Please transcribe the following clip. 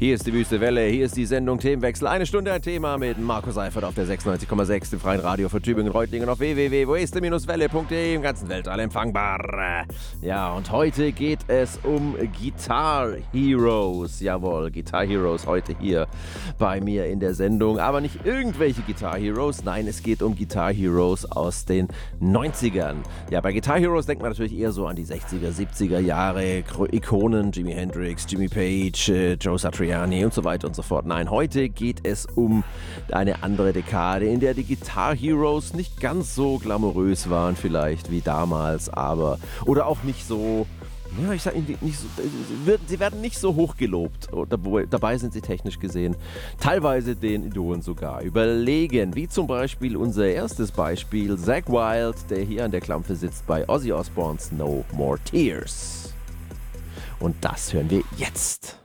Hier ist die Wüste Welle, hier ist die Sendung Themenwechsel. Eine Stunde ein Thema mit Markus Eifert auf der 96,6 im freien Radio für Tübingen, Reutlingen auf www.weste-welle.de im ganzen Weltall empfangbar. Ja, und heute geht es um Guitar Heroes. Jawohl, Guitar Heroes heute hier bei mir in der Sendung. Aber nicht irgendwelche Guitar Heroes, nein, es geht um Guitar Heroes aus den 90ern. Ja, bei Guitar Heroes denkt man natürlich eher so an die 60er, 70er Jahre, Ikonen, Jimi Hendrix, Jimmy Page, Joe Satriani und so weiter und so fort. Nein, heute geht es um eine andere Dekade, in der die Guitar Heroes nicht ganz so glamourös waren vielleicht wie damals, aber oder auch nicht so, ja, ich sag nicht so, sie werden nicht so hoch gelobt. Dabei sind sie technisch gesehen teilweise den Idolen sogar überlegen. Wie zum Beispiel unser erstes Beispiel, Zakk Wylde, der hier an der Klampfe sitzt bei Ozzy Osbourne's No More Tears. Und das hören wir jetzt.